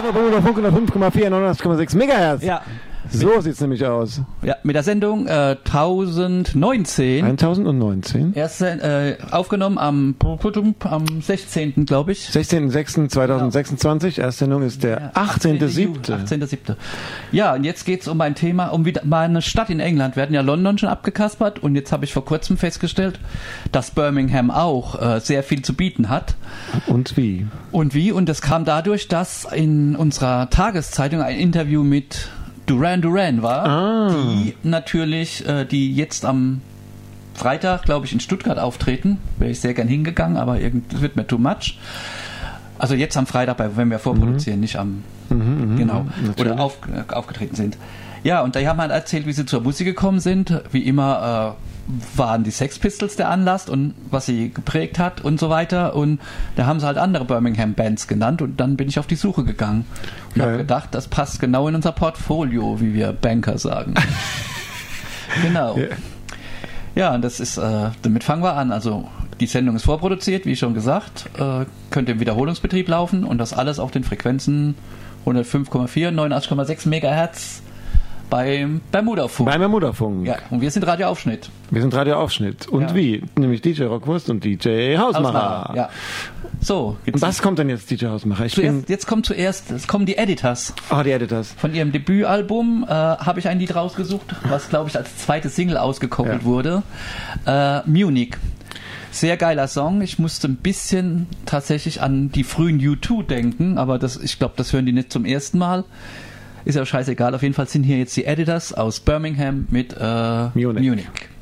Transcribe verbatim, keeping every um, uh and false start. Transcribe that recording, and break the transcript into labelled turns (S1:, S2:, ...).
S1: noch bei Funk hundertfünf Komma vier, neunundachtzig Komma sechs Megahertz.
S2: Ja.
S1: So sieht's nämlich aus.
S2: Ja, mit der Sendung äh, tausendneunzehn.
S1: tausendneunzehn.
S2: Erst äh, aufgenommen am, am sechzehnten glaube ich.
S1: sechzehnten sechsten zweitausendsechsundzwanzig. Erstsendung ist der ja, achtzehnten siebten
S2: achtzehnten siebten Ja, und jetzt geht's um ein Thema, um wieder mal eine Stadt in England. Wir hatten ja London schon abgekaspert und jetzt habe ich vor kurzem festgestellt, dass Birmingham auch äh, sehr viel zu bieten hat.
S1: Und wie?
S2: Und wie? Und das kam dadurch, dass in unserer Tageszeitung ein Interview mit Duran Duran war,
S1: ah.
S2: die natürlich, äh, die jetzt am Freitag, glaube ich, in Stuttgart auftreten. Wäre ich sehr gern hingegangen, aber das wird mir too much. Also jetzt am Freitag, wenn wir vorproduzieren, mhm. nicht am,
S1: mhm,
S2: genau,
S1: natürlich.
S2: oder auf, äh, aufgetreten sind. Ja, und da haben halt erzählt, wie sie zur Musik gekommen sind. Wie immer äh, waren die Sex Pistols der Anlass und was sie geprägt hat und so weiter. Und da haben sie halt andere Birmingham Bands genannt und dann bin ich auf die Suche gegangen. Und habe gedacht, das passt genau in unser Portfolio, wie wir Banker sagen. Genau. Yeah. Ja, und das ist, äh, damit fangen wir an. Also die Sendung ist vorproduziert, wie schon gesagt, äh, könnte im Wiederholungsbetrieb laufen und das alles auf den Frequenzen hundertfünf Komma vier, neunundachtzig Komma sechs Megahertz beim Bermudafunk.
S1: Beim Bermudafunk.
S2: Ja, und wir sind Radio Aufschnitt.
S1: Wir sind Radio Aufschnitt. Und ja. wie? Nämlich D J Rockwurst und D J Hausmacher. Hausmacher.
S2: Ja. So.
S1: Und was kommt denn jetzt, D J Hausmacher? Ich
S2: zuerst, jetzt kommt zuerst, es kommen die Editors.
S1: Ah, oh, die Editors.
S2: Von ihrem Debütalbum äh, habe ich ein Lied rausgesucht, was, glaube ich, als zweite Single ausgekoppelt ja. wurde. Äh, Munich. Sehr geiler Song. Ich musste ein bisschen tatsächlich an die frühen U zwei denken, aber das, ich glaube, das hören die nicht zum ersten Mal. Ist ja scheißegal. Auf jeden Fall sind hier jetzt die Editors aus Birmingham mit äh,
S1: Munich.
S2: Munich.